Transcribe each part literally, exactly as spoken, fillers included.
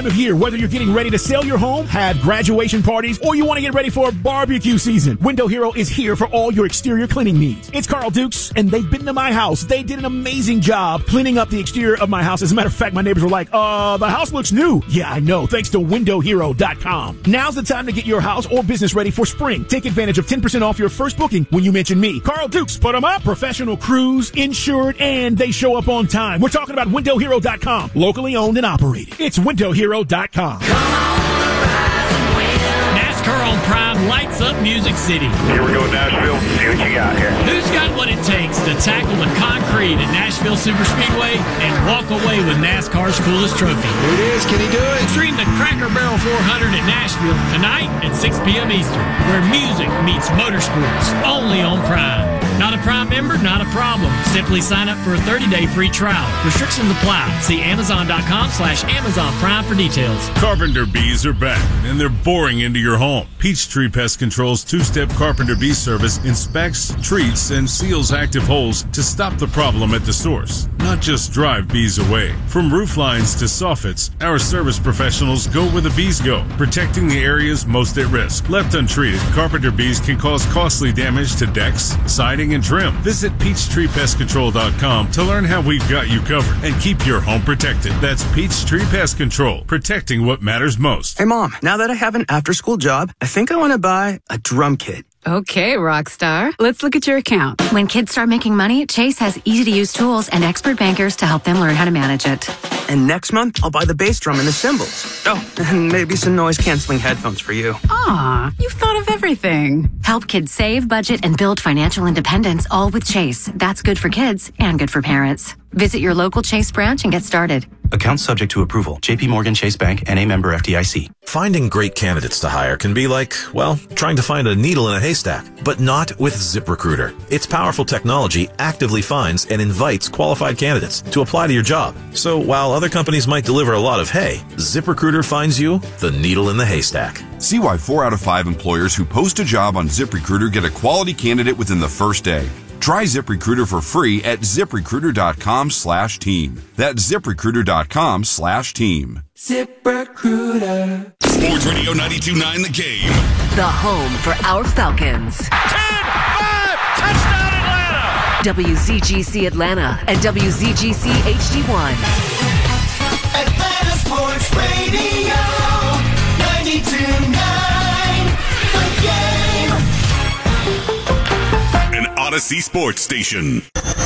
time of year, whether you're getting ready to sell your home, have graduation parties, or you want to get ready for barbecue season, Window Hero is here for all your exterior cleaning needs. It's Carl Dukes, and they've been to my house. They did an amazing job cleaning up the exterior of my house. As a matter of fact, my neighbors were like, uh, the house looks new. Yeah, I know, thanks to window hero dot com. Now's the time to get your house or business ready for spring. Take advantage of ten percent off your first booking when you mention me. Carl Dukes, put them up. Professional crews, insured, and they show up on time. We're talking about window hero dot com. Locally owned and operated. It's window hero dot com. NASCAR on Prime lights up Music City. Here we go, Nashville. See what you got here. Who's got what it takes to tackle the concrete at Nashville Superspeedway and walk away with NASCAR's coolest trophy? Who it is? Can he do it? Stream the Cracker Barrel four hundred at Nashville tonight at six p.m. Eastern, where music meets motorsports. Only on Prime. Not a Prime member? Not a problem. Simply sign up for a thirty-day free trial. Restrictions apply. See Amazon.com slash Amazon Prime for details. Carpenter bees are back, and they're boring into your home. Peachtree Pest Control's two-step Carpenter bee service inspects, treats, and seals active holes to stop the problem at the source, not just drive bees away. From roof lines to soffits, our service professionals go where the bees go, protecting the areas most at risk. Left untreated, Carpenter bees can cause costly damage to decks, siding, and trim. Visit Peachtree Pest Control dot com to learn how we've got you covered and keep your home protected. That's Peachtree Pest Control, protecting what matters most. Hey, Mom, now that I have an after-school job, I think I want to buy a drum kit. Okay, Rockstar. Let's look at your account. When kids start making money, Chase has easy-to-use tools and expert bankers to help them learn how to manage it. And next month, I'll buy the bass drum and the cymbals. Oh, and maybe some noise-canceling headphones for you. Aw, you've thought of everything. Help kids save, budget, and build financial independence, all with Chase. That's good for kids and good for parents. Visit your local Chase branch and get started. Account subject to approval. J P Morgan Chase Bank, N A member F D I C. Finding great candidates to hire can be like, well, trying to find a needle in a haystack, but not with ZipRecruiter. Its powerful technology actively finds and invites qualified candidates to apply to your job. So while other companies might deliver a lot of hay, ZipRecruiter finds you the needle in the haystack. See why four out of five employers who post a job on ZipRecruiter get a quality candidate within the first day. Try ZipRecruiter for free at ZipRecruiter.com slash team. That's ZipRecruiter.com slash team. ZipRecruiter. Sports Radio ninety-two point nine The Game. The home for our Falcons. ten five, touchdown Atlanta. W Z G C Atlanta and W Z G C H D one. Atlanta Sports Radio ninety-two point nine The Game. Odyssey Sports Station.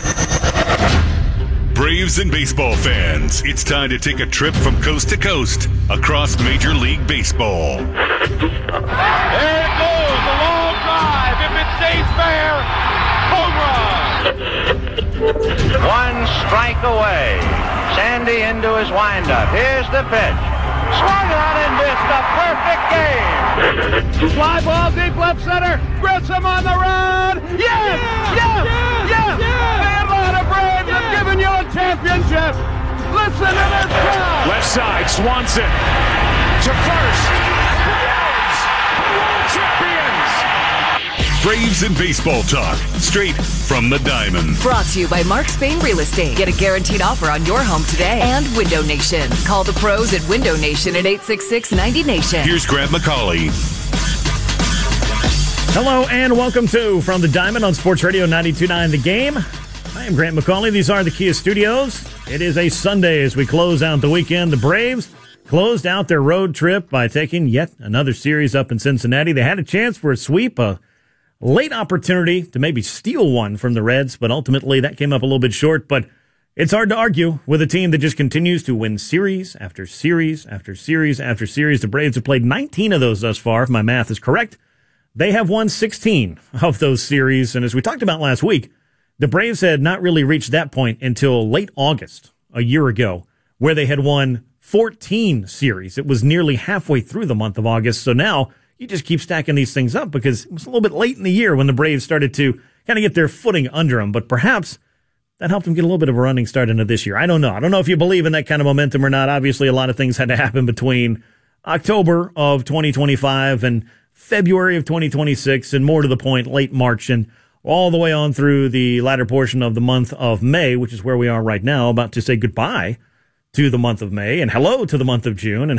Braves and baseball fans, it's time to take a trip from coast to coast across Major League Baseball. There it goes, a long drive. If it stays fair, home run. One strike away. Sandy into his windup. Here's the pitch. Swung on and missed. A perfect game. Fly ball deep left center. Grissom on the run. Yes! Yes! Yes! yes! yes! The Atlanta Braves yes! have given you a championship. Listen to this crowd. Left side, Swanson to first. Braves, world champions. Braves and baseball talk, straight from the diamond. Brought to you by Mark Spain Real Estate. Get a guaranteed offer on your home today. And Window Nation. Call the pros at Window Nation at eight six six, ninety Nation. Here's Grant McCauley. Hello and welcome to From the Diamond on Sports Radio ninety-two point nine The Game. I am Grant McCauley. These are the Kia Studios. It is a Sunday as we close out the weekend. The Braves closed out their road trip by taking yet another series up in Cincinnati. They had a chance for a sweep, a late opportunity to maybe steal one from the Reds, but ultimately that came up a little bit short. But it's hard to argue with a team that just continues to win series after series after series after series. The Braves have played nineteen of those thus far, if my math is correct. They have won sixteen of those series, and as we talked about last week, the Braves had not really reached that point until late August, a year ago, where they had won fourteen series. It was nearly halfway through the month of August, so now you just keep stacking these things up because it was a little bit late in the year when the Braves started to kind of get their footing under them, but perhaps that helped them get a little bit of a running start into this year. I don't know. I don't know if you believe in that kind of momentum or not. Obviously, a lot of things had to happen between October of twenty twenty-five and February of twenty twenty-six, and more to the point, late March and all the way on through the latter portion of the month of May, which is where we are right now, about to say goodbye to the month of May and hello to the month of June and